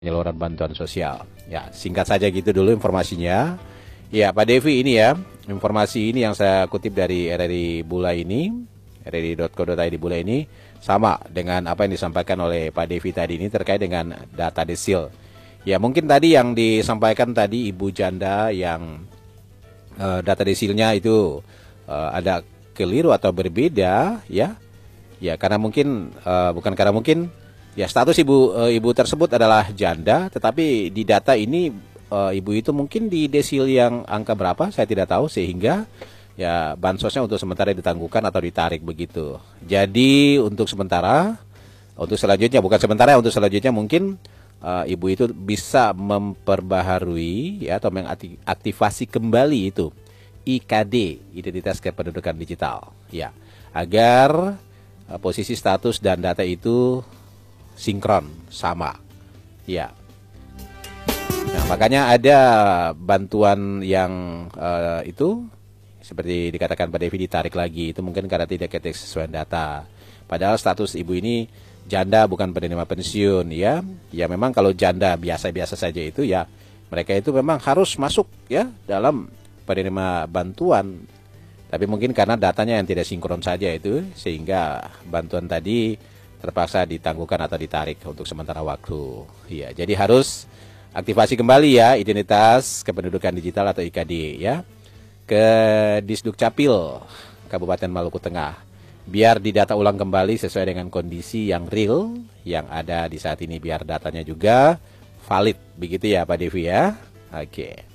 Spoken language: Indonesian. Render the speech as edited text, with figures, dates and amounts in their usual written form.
penyaluran bantuan sosial. Ya, singkat saja gitu dulu informasinya. Ya, Pak Devi ini ya, informasi ini yang saya kutip dari RRI Bula ini, rri.co.id Bula ini, sama dengan apa yang disampaikan oleh Pak Devi tadi ini terkait dengan data desil. Ya, mungkin tadi yang disampaikan tadi Ibu Janda yang data desilnya itu ada keliru atau berbeda ya. Ya, karena mungkin bukan karena mungkin ya status ibu tersebut adalah janda, tetapi di data ini ibu itu mungkin di desil yang angka berapa saya tidak tahu, sehingga ya bansosnya untuk sementara ditangguhkan atau ditarik begitu. Jadi untuk sementara, untuk selanjutnya bukan sementara, untuk selanjutnya mungkin ibu itu bisa memperbaharui ya atau mengaktifasi kembali itu IKD, Identitas Kependudukan Digital, ya, agar posisi status dan data itu sinkron sama, ya. Nah, makanya ada bantuan yang itu seperti dikatakan Pak Devi ditarik lagi, itu mungkin karena tidak kesesuaian data. Padahal status ibu ini janda bukan penerima pensiun, ya. Ya memang kalau janda biasa-biasa saja itu ya mereka itu memang harus masuk ya dalam penerima bantuan. Tapi mungkin karena datanya yang tidak sinkron saja itu, sehingga bantuan tadi terpaksa ditangguhkan atau ditarik untuk sementara waktu. Ya, jadi harus aktifasi kembali ya Identitas Kependudukan Digital atau IKD ya ke Disdukcapil Kabupaten Maluku Tengah. Biar didata ulang kembali sesuai dengan kondisi yang real yang ada di saat ini, biar datanya juga valid. Begitu ya Pak Devi ya. Oke.